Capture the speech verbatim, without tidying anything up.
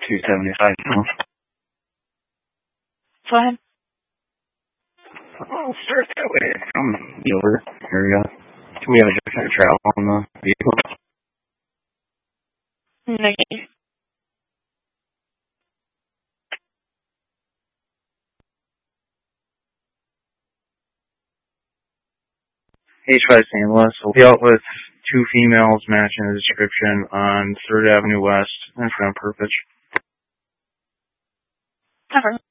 two seventy-five now. Go ahead. I'll start that way from the over area. Can we have a different travel on the vehicle? Negative. H five Saint Louis will be out with two females matching the description on third Avenue West in front of Purpich. Cover.